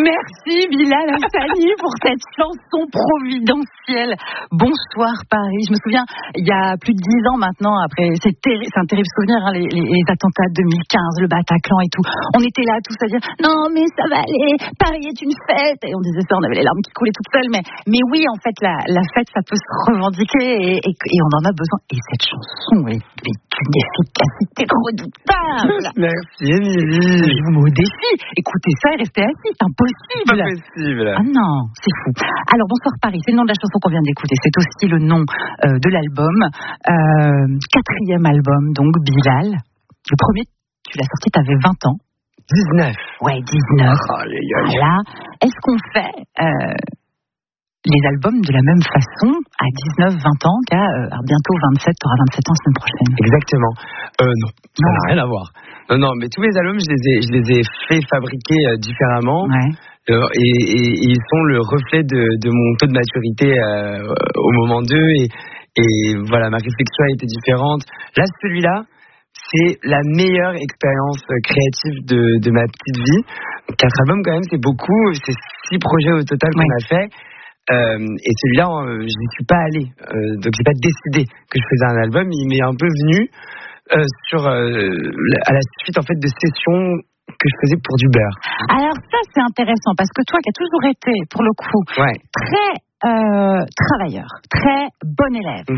Merci Bilal Hassani pour cette chanson providentielle. Bonsoir Paris. Je me souviens, il y a plus de 10 ans maintenant, après, c'est un terrible souvenir, hein, les attentats de 2015, le Bataclan et tout. On était là tous à dire, non mais ça va aller, Paris est une fête. Et on disait ça, on avait les larmes qui coulaient toutes seules. Mais oui, en fait, la fête, ça peut se revendiquer et on en a besoin. Et cette chanson est d'une efficacité redoutable. Merci Émilie. Je vous mets au défi. Écoutez ça et restez assis, c'est impossible. Pas possible. Ah non, c'est fou. Alors, Bonsoir Paris, c'est le nom de la chanson qu'on vient d'écouter. C'est aussi le nom de l'album. 4e album, donc Bilal. Le premier, tu l'as sorti, t'avais 20 ans. 19. Ouais, 19. Voilà. Est-ce qu'on fait les albums de la même façon à 19, 20 ans qu'à bientôt 27, tu auras 27 ans la semaine prochaine? Exactement. Non, ça n'a rien à voir. Non, mais tous mes albums, je les ai fait fabriquer différemment. Ouais. Et ils sont le reflet de mon taux de maturité au moment d'eux. Et voilà, ma réflexion a été différente. Là, celui-là, c'est la meilleure expérience créative de ma petite vie. 4 albums, quand même, c'est beaucoup. C'est 6 projets au total qu'on a fait. Et celui-là, je n'y suis pas allé. Donc, j'ai pas décidé que je faisais un album. Il m'est un peu venu à la suite, en fait, de sessions que je faisais pour du beurre. Alors ça, c'est intéressant parce que toi qui as toujours été, pour le coup, très travailleur, très bon élève,